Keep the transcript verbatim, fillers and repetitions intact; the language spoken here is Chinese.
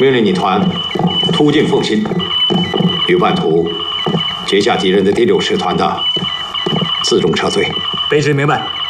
命令你团突进凤新，于半途截下敌人的第六师团的辎重撤退。 卑职明白。